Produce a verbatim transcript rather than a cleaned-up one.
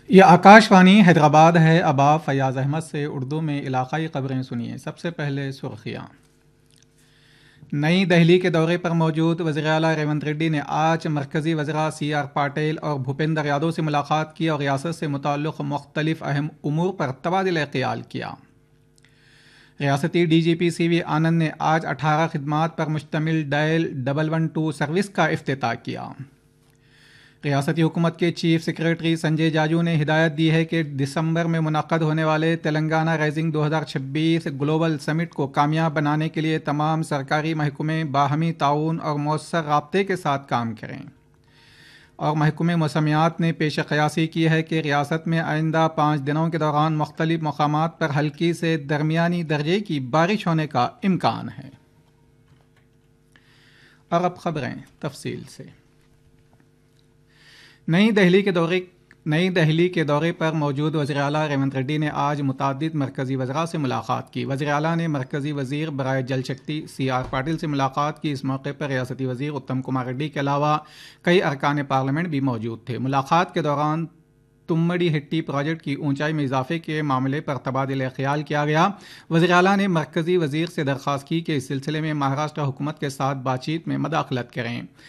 یہ آکاشوانی حیدرآباد ہے۔ اب آپ فیاض احمد سے اردو میں علاقائی خبریں سنیے۔ سب سے پہلے سرخیاں۔ نئی دہلی کے دورے پر موجود وزیر اعلیٰ ریونت ریڈی نے آج مرکزی وزراء سی آر پاٹیل اور بھوپندر یادو سے ملاقات کی اور ریاست سے متعلق مختلف اہم امور پر تبادلہ خیال کیا۔ ریاستی ڈی جی پی سی وی آنند نے آج اٹھارہ خدمات پر مشتمل dial double one to service کا افتتاح کیا۔ ریاستی حکومت کے چیف سیکریٹری سنجے جاجو نے ہدایت دی ہے کہ دسمبر میں منعقد ہونے والے تلنگانہ رائزنگ دو ہزار چھبیس گلوبل سمٹ کو کامیاب بنانے کے لیے تمام سرکاری محکمے باہمی تعاون اور مؤثر رابطے کے ساتھ کام کریں، اور محکمہ موسمیات نے پیش قیاسی کی ہے کہ ریاست میں آئندہ پانچ دنوں کے دوران مختلف مقامات پر ہلکی سے درمیانی درجے کی بارش ہونے کا امکان ہے۔ اور اب خبریں تفصیل سے۔ نئی دہلی کے دورے نئی دہلی کے دورے پر موجود وزیر اعلیٰ ریونت ریڈی نے آج متعدد مرکزی وزراء سے ملاقات کی۔ وزیر اعلیٰ نے مرکزی وزیر برائے جل شکتی سی آر پاٹل سے ملاقات کی۔ اس موقع پر ریاستی وزیر اتم کمار ریڈی کے علاوہ کئی ارکان پارلیمنٹ بھی موجود تھے۔ ملاقات کے دوران تمڑی ہٹی پروجیکٹ کی اونچائی میں اضافے کے معاملے پر تبادلہ خیال کیا گیا۔ وزیر اعلیٰ نے مرکزی وزیر سے درخواست کی کہ اس سلسلے میں مہاراشٹر حکومت کے ساتھ بات چیت میں مداخلت کریں۔